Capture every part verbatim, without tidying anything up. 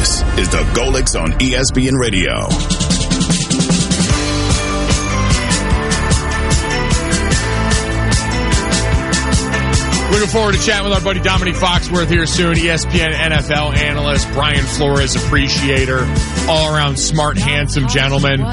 This is the Golics on E S P N Radio. Looking forward to chatting with our buddy Dominique Foxworth here soon. E S P N N F L analyst, Brian Flores appreciator, all-around smart, handsome gentleman.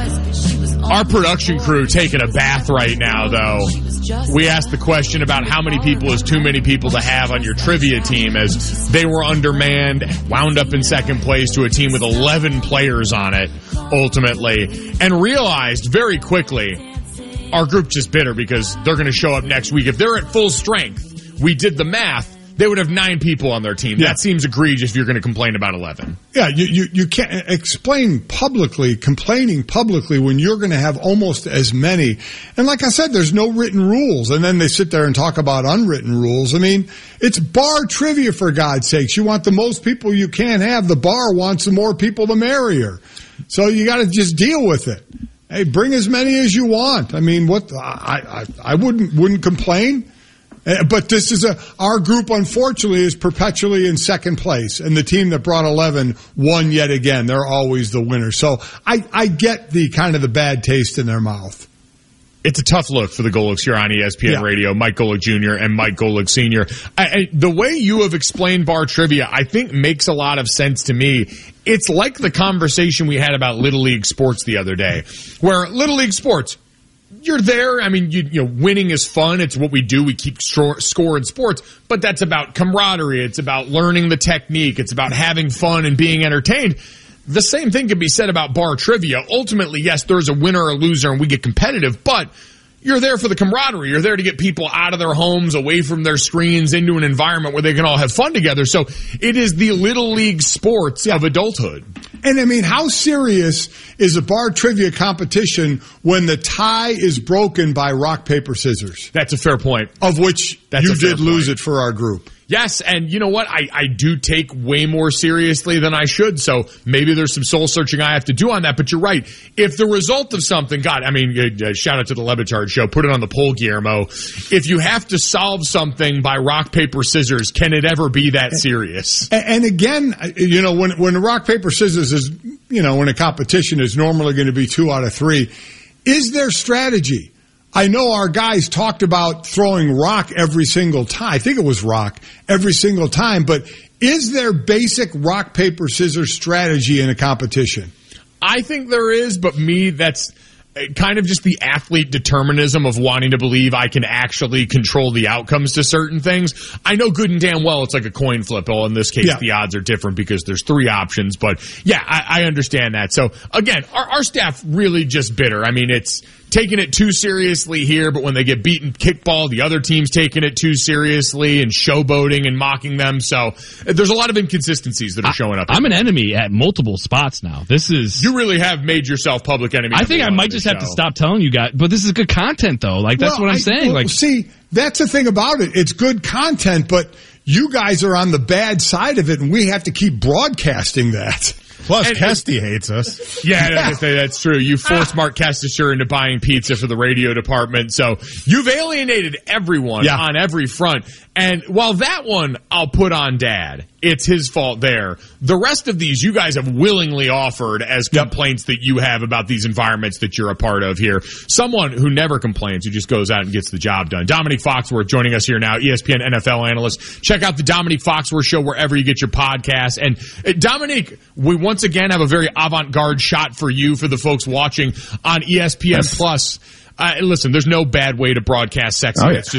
Our production crew taking a bath right now, though. We asked the question about how many people is too many people to have on your trivia team, as they were undermanned, wound up in second place to a team with eleven players on it, ultimately, and realized very quickly our group just bitter because they're going to show up next week. If they're at full strength, we did the math, they would have nine people on their team. Yeah. That seems egregious if you're going to complain about eleven. Yeah, you, you, you can't explain publicly, complaining publicly when you're going to have almost as many. And like I said, there's no written rules. And then they sit there and talk about unwritten rules. I mean, it's bar trivia, for God's sakes. You want the most people you can have. The bar wants the more people, the merrier. So you got to just deal with it. Hey, bring as many as you want. I mean, what I I, I wouldn't wouldn't complain. But this is a, our group, unfortunately, is perpetually in second place. And the team that brought eleven won yet again. They're always the winner. So I, I get the kind of the bad taste in their mouth. It's a tough look for the Golics here on E S P N yeah. Radio. Mike Golic Junior and Mike Golic Senior I, I, the way you have explained bar trivia, I think makes a lot of sense to me. It's like the conversation we had about Little League sports the other day, where Little League sports, you're there. I mean, you, you know, winning is fun. It's what we do. We keep score, score in sports, but that's about camaraderie. It's about learning the technique. It's about having fun and being entertained. The same thing can be said about bar trivia. Ultimately, yes, there's a winner or a loser and we get competitive, but you're there for the camaraderie. You're there to get people out of their homes, away from their screens, into an environment where they can all have fun together. So it is the Little League sports yeah. of adulthood. And I mean, how serious is a bar trivia competition when the tie is broken by rock, paper, scissors? That's a fair point. Of which That's you did point. lose it for our group. Yes, and you know what? I, I do take way more seriously than I should, so maybe there's some soul-searching I have to do on that, but you're right. If the result of something, God, I mean, uh, shout out to the Levitard show, put it on the poll, Guillermo. If you have to solve something by rock, paper, scissors, can it ever be that serious? And, and again, you know, when, when rock, paper, scissors is, you know, when a competition is normally going to be two out of three, is there strategy? I know our guys talked about throwing rock every single time. I think it was rock every single time. But is there basic rock, paper, scissors strategy in a competition? I think there is, but me, that's kind of just the athlete determinism of wanting to believe I can actually control the outcomes to certain things. I know good and damn well it's like a coin flip. Well, in this case, yeah. the odds are different because there's three options. But, yeah, I, I understand that. So, again, our, our staff really just bitter. I mean, it's taking it too seriously here, but when they get beaten kickball, the other team's taking it too seriously and showboating and mocking them. So there's a lot of inconsistencies that are showing up. I'm an enemy at multiple spots now. This is You really have made yourself public enemy. I think I might just show. have to stop telling you guys, but this is good content though. Like that's well, what I'm I, saying. Well, like see, that's the thing about it. It's good content, but you guys are on the bad side of it and we have to keep broadcasting that. Plus, and, Kesty hates us. Yeah, yeah. That's, that's true. You forced Mark Kestisher into buying pizza for the radio department. So you've alienated everyone yeah. on every front. And while that one I'll put on Dad, it's his fault there. The rest of these you guys have willingly offered as complaints that you have about these environments that you're a part of here. Someone who never complains, who just goes out and gets the job done. Dominique Foxworth joining us here now, E S P N N F L analyst. Check out the Dominique Foxworth Show wherever you get your podcasts. And uh, Dominique, we once again have a very avant-garde shot for you, for the folks watching on E S P N yes. Plus. Uh, listen, there's no bad way to broadcast sex. Oh, yeah. It's just